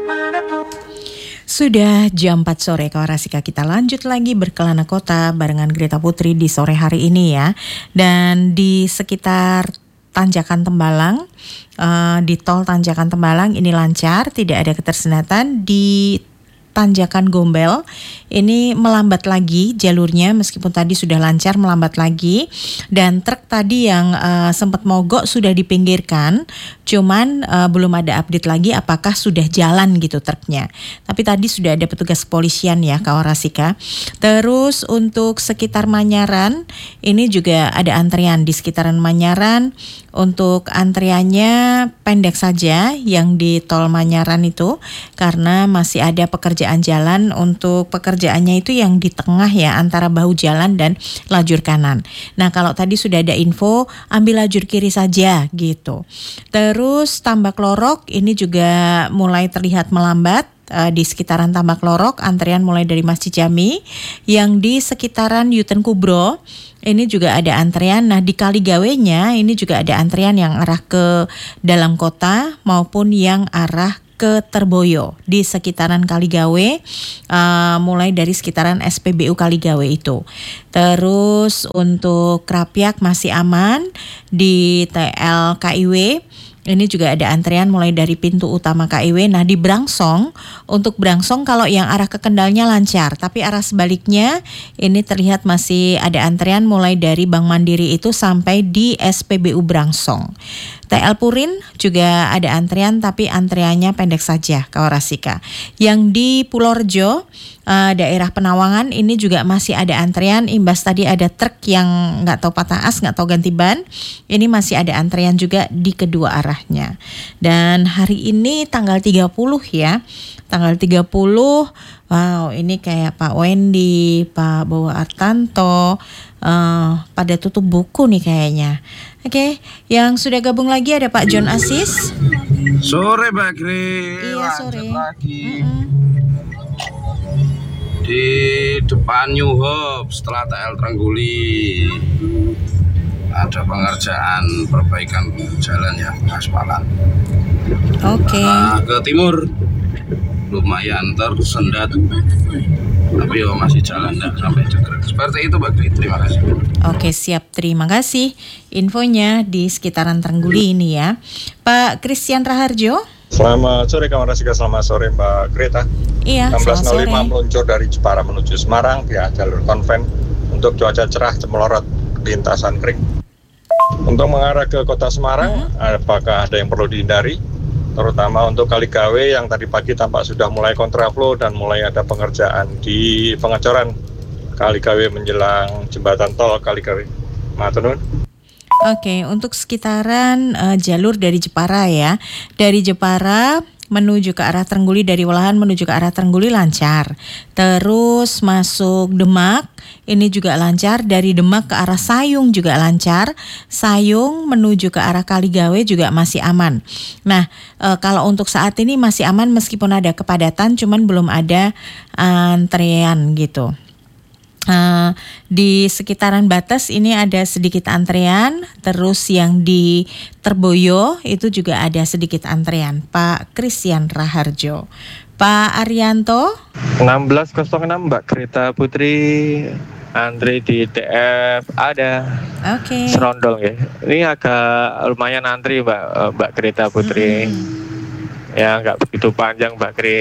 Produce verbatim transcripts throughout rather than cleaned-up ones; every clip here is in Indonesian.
Sudah jam empat sore, kawan Rasika, kita lanjut lagi berkelana kota barengan Greta Putri di sore hari ini ya. Dan di sekitar Tanjakan Tembalang, uh, di tol Tanjakan Tembalang ini lancar, tidak ada ketersendatan. Di Tanjakan Gombel ini melambat lagi jalurnya, meskipun tadi sudah lancar, melambat lagi. Dan truk tadi yang uh, sempat mogok sudah dipinggirkan, cuman uh, belum ada update lagi apakah sudah jalan gitu truknya. Tapi tadi sudah ada petugas kepolisian ya, kawan Rasika. Terus untuk sekitar Manyaran ini juga ada antrian di sekitaran Manyaran. Untuk antriannya pendek saja yang di tol Manyaran itu, karena masih ada pekerjaan jalan. Untuk pekerjaannya itu yang di tengah ya, antara bahu jalan dan lajur kanan. Nah, kalau tadi sudah ada info, ambil lajur kiri saja gitu. Terus Tambak Lorok ini juga mulai terlihat melambat. Uh, di sekitaran Tambak Lorok antrian mulai dari Masjid Jami. Yang di sekitaran Yuten Kubro ini juga ada antrian. Nah, di Kaligawenya ini juga ada antrian yang arah ke dalam kota maupun yang arah ke Terboyo di sekitaran Kaligawe, uh, mulai dari sekitaran S P B U Kaligawe itu. Terus untuk Krapyak masih aman di T L K I W. Ini juga ada antrian mulai dari pintu utama K I W. Nah, di Brangsong, untuk Brangsong kalau yang arah ke Kendalnya lancar, tapi arah sebaliknya ini terlihat masih ada antrian mulai dari Bank Mandiri itu sampai di S P B U Brangsong. T L Purin juga ada antrian, tapi antriannya pendek saja, kawan Rasika. Yang di Pulau Rejo, uh, daerah Penawangan ini juga masih ada antrian. Imbas tadi ada truk yang nggak tahu patah as, nggak tahu ganti ban. Ini masih ada antrian juga di kedua arahnya. Dan hari ini tanggal tiga puluh ya, tanggal tiga puluh, wow, ini kayak Pak Wendy, Pak Bowo Artanto, uh, pada tutup buku nih kayaknya. Oke, yang sudah gabung lagi ada Pak John Asis. Sore Mbak Gri. Iya, sore lagi. Mm-mm. Di depan New Hope setelah T L Trengguli ada pengerjaan perbaikan jalan ya, aspalan. Oke. Nah, ke timur lumayan tersendat, tapi oh, masih jalan nggak sampai Cegrek. Seperti itu Mbak Gri, terima kasih. Oke, siap, terima kasih infonya di sekitaran Trengguli ini ya. Pak Christian Raharjo. Selamat sore kawan Rasika, selamat sore Mbak Greta. Iya, enam belas nol lima sore. meluncur dari Jepara menuju Semarang via jalur konven untuk cuaca cerah cemelorot lintasan kering. Untuk mengarah ke kota Semarang, uh-huh. apakah ada yang perlu dihindari? Terutama untuk Kaligawe yang tadi pagi tampak sudah mulai kontraflow dan mulai ada pengerjaan di pengecoran Kaligawe menjelang jembatan tol Kaligawe. Matur nuwun. Oke, untuk sekitaran uh, jalur dari Jepara ya. Dari Jepara menuju ke arah Trengguli, dari Walahan menuju ke arah Trengguli lancar. Terus masuk Demak, ini juga lancar. Dari Demak ke arah Sayung juga lancar. Sayung menuju ke arah Kaligawe juga masih aman. Nah, e, kalau untuk saat ini masih aman meskipun ada kepadatan, cuman belum ada antrean gitu. Uh, di sekitaran Batas ini ada sedikit antrean. Terus yang di Terboyo itu juga ada sedikit antrean. Pak Christian Raharjo. Pak Arianto. enam belas nol enam Mbak Greta Putri, antri di D F ada. Oke. Okay. Serondol ya. Ini agak lumayan antri Mbak Mbak Greta Putri. Hmm. Ya nggak begitu panjang Mbak Gre.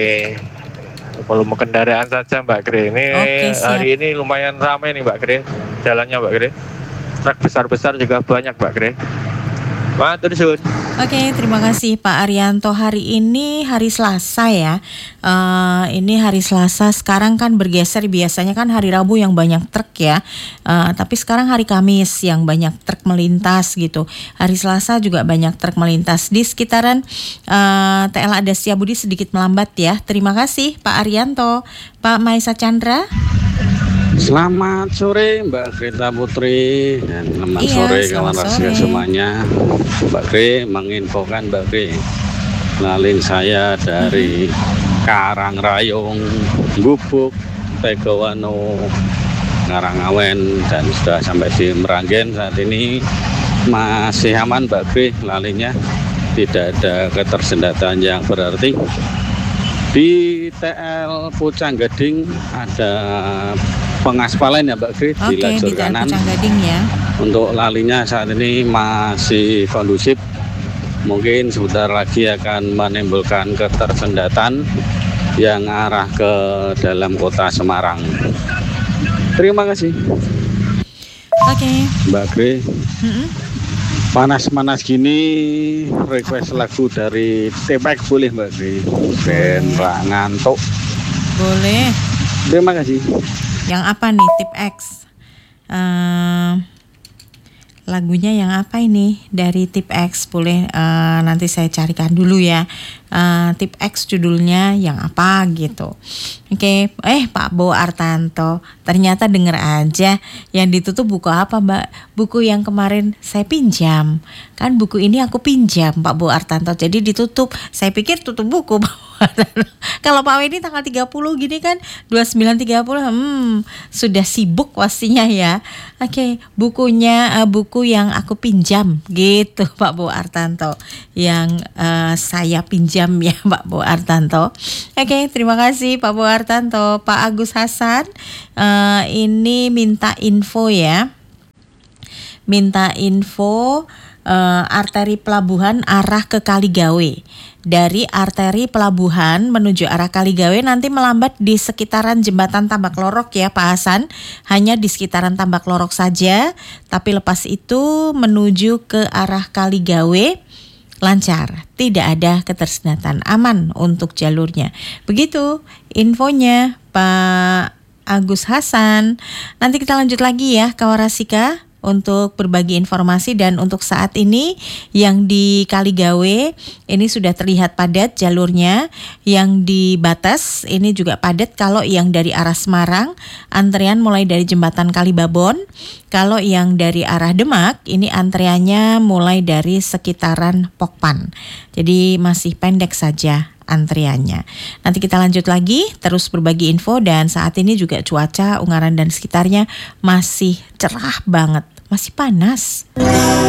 Volume kendaraan saja Mbak Gre. Ini Oke, hari ini lumayan ramai nih Mbak Gre. Jalannya Mbak Gre. Truk besar-besar juga banyak Mbak Gre. Matur suwun. Oke, terima kasih Pak Arianto. Hari ini hari Selasa ya. Uh, ini hari Selasa. Sekarang kan bergeser, biasanya kan hari Rabu yang banyak truk ya. Uh, tapi sekarang hari Kamis yang banyak truk melintas gitu. Hari Selasa juga banyak truk melintas di sekitaran uh, T L Ada Setiabudi sedikit melambat ya. Terima kasih Pak Arianto. Pak Maesa Chandra. Selamat sore Mbak Greta Putri dan selamat iya, sore kawan Rasika semuanya. Mbak Gre menginfokan Mbak Gre, lalin saya dari Karangrayung, Gubuk, Tegawano, Ngarangawen dan sudah sampai di Meranggen. Saat ini masih aman Mbak Gre, lalinnya tidak ada ketersendatan yang berarti. Di T L Pucang Gading ada pengaspalan ya Mbak Gri, Oke, di lajur di T L kanan. Pucang Gading ya. Untuk lalinya saat ini masih kondusif. Mungkin sebentar lagi akan menimbulkan ketersendatan yang arah ke dalam kota Semarang. Terima kasih. Oke. Mbak Gri, Mm-mm. panas-panas gini request lagu dari T P X boleh Mbak Gri? Ben Ra ngantuk. Boleh. Terima kasih. Yang apa nih tip X? Eh, lagunya yang apa ini dari tip X? Boleh eh, nanti saya carikan dulu ya. Eh, tip X judulnya yang apa gitu. Oke, eh Pak Bo Artanto, ternyata denger aja yang ditutup buku apa Mbak? Buku yang kemarin saya pinjam. Kan buku ini aku pinjam Pak Bo Artanto, jadi ditutup. Saya pikir tutup buku Pak Bo Artanto. Kalau Pak Weni tanggal tiga puluh gini kan dua puluh sembilan tiga puluh, hmm, sudah sibuk pastinya ya. Oke, bukunya uh, buku yang aku pinjam gitu Pak Bo Artanto. Yang uh, saya pinjam ya Pak Bo Artanto. Oke, terima kasih Pak Bo Artanto. Pak Agus Hasan uh, ini minta info ya. Minta info uh, arteri pelabuhan arah ke Kaligawe. Dari arteri pelabuhan menuju arah Kaligawe nanti melambat di sekitaran jembatan Tambak Lorok ya Pak Hasan. Hanya di sekitaran Tambak Lorok saja. Tapi lepas itu menuju ke arah Kaligawe lancar. Tidak ada ketersendatan, aman untuk jalurnya. Begitu infonya Pak Agus Hasan. Nanti kita lanjut lagi ya Kawarasika untuk berbagi informasi. Dan untuk saat ini yang di Kaligawe ini sudah terlihat padat jalurnya. Yang di Batas ini juga padat. Kalau yang dari arah Semarang antrean mulai dari jembatan Kalibabon. Kalau yang dari arah Demak ini antreannya mulai dari sekitaran Pokpan. Jadi masih pendek saja antriannya. Nanti kita lanjut lagi terus berbagi info. Dan saat ini juga cuaca Ungaran dan sekitarnya masih cerah banget, masih panas.